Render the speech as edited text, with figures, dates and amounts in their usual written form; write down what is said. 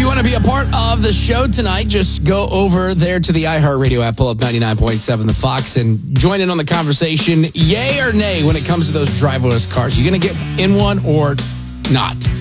want to be a part of the show tonight, just go over there to the iHeartRadio app, pull up 99.7 The Fox, and join in on the conversation. Yay or nay when it comes to those driverless cars? You going to get in one or not?